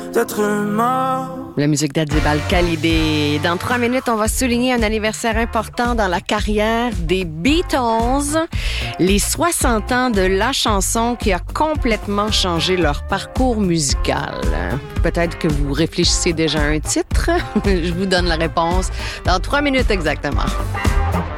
d'être mort. La musique d'Adib Al-Khalidi. Dans 3 minutes, on va souligner un anniversaire important dans la carrière des Beatles. Les 60 ans de la chanson qui a complètement changé leur parcours musical. Peut-être que vous réfléchissez déjà à un titre. Je vous donne la réponse dans 3 minutes exactement.